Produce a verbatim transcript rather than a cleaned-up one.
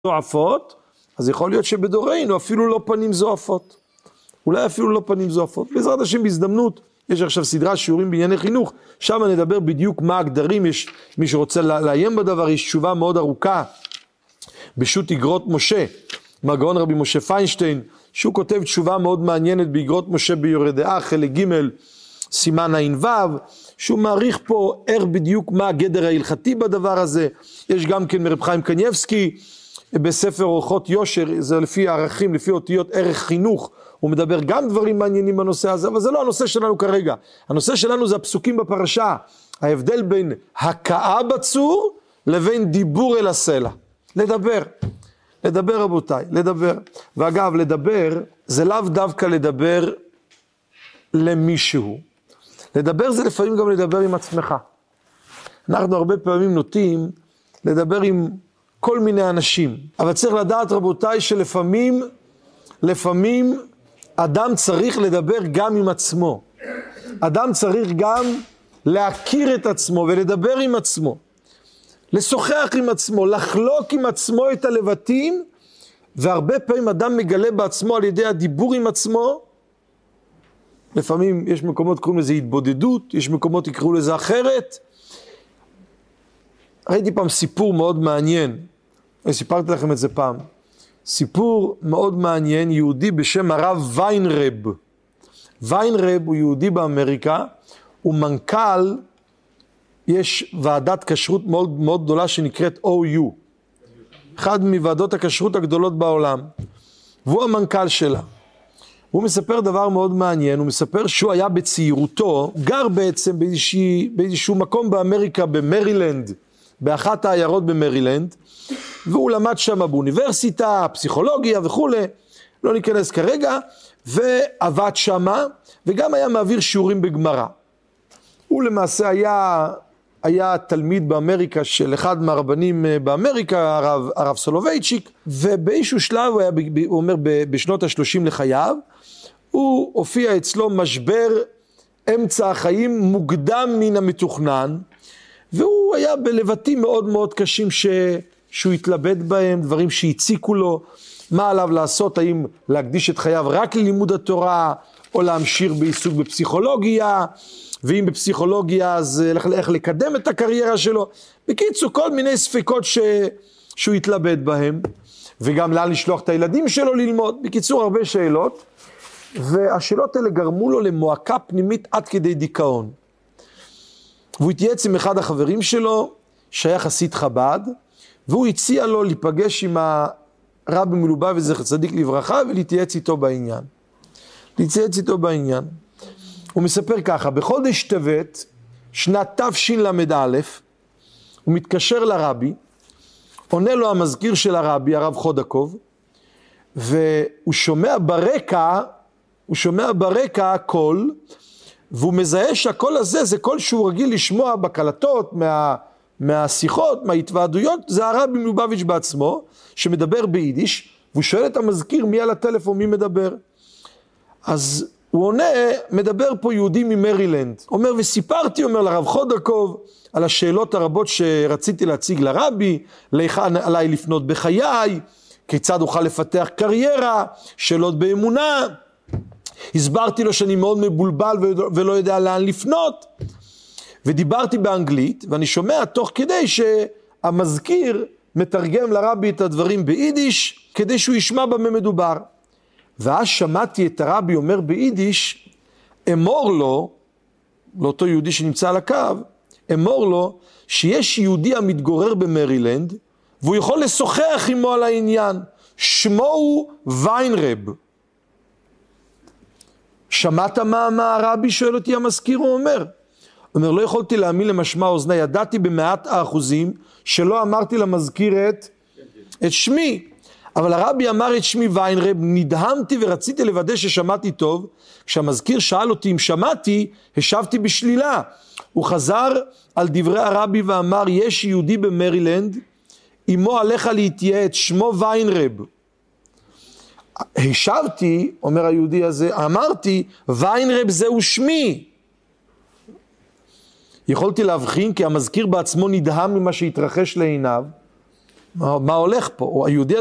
זועפות, אז יכול להיות שבדורנו אפילו לא פנים זועפות. אולי אפילו לא פנים זועפות. בעזרת השם בהזדמנות, יש עכשיו סדרה שיעורים בענייני חינוך, שם נדבר בדיוק מה הגדרים, יש מי שרוצה לעיין בדבר, יש תשובה מאוד ארוכה, בשו"ת איגרות משה, מהגאון רבי משה פיינשטיין, שהוא כותב תשובה מאוד מעניינת באיגרות משה ביורה דעה, חלק ג' סימן עין ו', שהוא מעריך פה איך בדיוק מה הגדר ההלכתי בדבר הזה. יש גם כן מרב חיים קניבסקי, בספר אורחות יושר, זה לפי הערכים, לפי אותיות ערך חינוך, הוא מדבר גם דברים מעניינים בנושא הזה, אבל זה לא הנושא שלנו כרגע. הנושא שלנו זה הפסוקים בפרשה, ההבדל בין הכאה בצור לבין דיבור אל הסלע. לדבר, לדבר רבותיי, לדבר. ואגב, לדבר זה לאו דווקא לדבר למישהו. לדבר זה לפעמים גם לדבר עם עצמך. אנחנו הרבה פעמים נוטים לדבר עם כל מיני אנשים, אבל צריך לדעת רבותיי שלפעמים, לפעמים אדם צריך לדבר גם עם עצמו. אדם צריך גם להכיר את עצמו ולדבר עם עצמו. לשוחח עם עצמו, לחלוק עם עצמו את הלבטים, והרבה פעמים אדם מגלה בעצמו על ידי הדיבור עם עצמו. לפעמים יש מקומות קוראים לזה התבודדות, יש מקומות יקראו לזה אחרת. ראיתי פעם סיפור מאוד מעניין, אני סיפרתי לכם את זה פעם. סיפור מאוד מעניין, יהודי בשם הרב ויינרב. ויינרב הוא יהודי באמריקה, הוא מנכ"ל, יש ועדת כשרות מאוד מאוד גדולה שנקראת או יו. אחד מוועדות הכשרות הגדולות בעולם. והוא המנכ"ל שלה. הוא מספר דבר מאוד מעניין, הוא מספר שהוא היה בצעירותו, גר בעצם באיזשהו, באיזשהו מקום באמריקה, במרילנד, באחת העיירות במרילנד, והוא למד שם באוניברסיטה, פסיכולוגיה וכו', לא ניכנס כרגע, ועבד שם, וגם היה מעביר שיעורים בגמרא. הוא למעשה היה, היה תלמיד באמריקה של אחד מהרבנים באמריקה, הרב, הרב סולובייצ'יק, ובאיזשהו שלב, הוא, היה, הוא אומר, בשנות השלושים לחייו, הוא הופיע אצלו משבר אמצע החיים מוקדם מן המתוכנן, והוא היה בלבטים מאוד מאוד קשים ש... שהוא התלבט בהם, דברים שהציקו לו, מה עליו לעשות, האם להקדיש את חייו רק ללימוד התורה, או להמשיך בעיסוק בפסיכולוגיה, ואם בפסיכולוגיה אז איך לקדם את הקריירה שלו. בקיצור, כל מיני ספקות ש... שהוא התלבט בהם, וגם לאן לשלוח את הילדים שלו ללמוד. בקיצור, הרבה שאלות, והשאלות האלה גרמו לו למועקה פנימית עד כדי דיכאון. והוא התייעץ עם אחד החברים שלו, שהיה חסיד חב"ד, והוא הציע לו להיפגש עם הרבי מלובביץ' זכר צדיק לברכה, ולהתייעץ איתו בעניין. להתייעץ איתו בעניין. הוא מספר ככה, בחודש טבת, שנת תשל"א, הוא מתקשר לרבי, עונה לו המזכיר של הרבי, הרב חודקוב, והוא שומע ברקע, הוא שומע ברקע קול, והוא מזהה שהקול הזה זה קול שהוא רגיל לשמוע בקלטות, מה, מהשיחות, מההתוועדויות, זה הרבי מלובביץ' בעצמו, שמדבר ביידיש, והוא שואל את המזכיר מי על הטלפון, מי מדבר. אז הוא עונה, מדבר פה יהודי ממרילנד. אומר, וסיפרתי, אומר לרב חודקוב, על השאלות הרבות שרציתי להציג לרבי, להיכן עליי לפנות בחיי, כיצד אוכל לפתח קריירה, שאלות באמונה. הסברתי לו שאני מאוד מבולבל ולא יודע לאן לפנות, ודיברתי באנגלית, ואני שומע תוך כדי שהמזכיר מתרגם לרבי את הדברים ביידיש, כדי שהוא ישמע במה מדובר. ואז שמעתי את הרבי אומר ביידיש, אמור לו, לאותו יהודי שנמצא על הקו, אמור לו שיש יהודי המתגורר במרילנד, והוא יכול לשוחח עמו על העניין, שמו הוא ויינרב. שמעת מה, מה הרבי שואל אותי המזכיר, הוא אומר, הוא אומר, לא יכולתי להאמין למשמע אוזני, ידעתי במאת האחוזים, שלא אמרתי למזכיר את, את שמי, אבל הרבי אמר את שמי ויינרב, נדהמתי ורציתי לוודא ששמעתי טוב, כשהמזכיר שאל אותי אם שמעתי, השבתי בשלילה, הוא חזר על דברי הרבי ואמר, יש יהודי במרילנד, עמו עליך להתייעץ, שמו ויינרב. השבתי, אומר היהודי הזה, אמרתי, ויינרב זהו שמי. יכולתי להבחין כי המזכיר בעצמו נדהם ממה שהתרחש לעיניו, מה, מה הולך פה? היהודי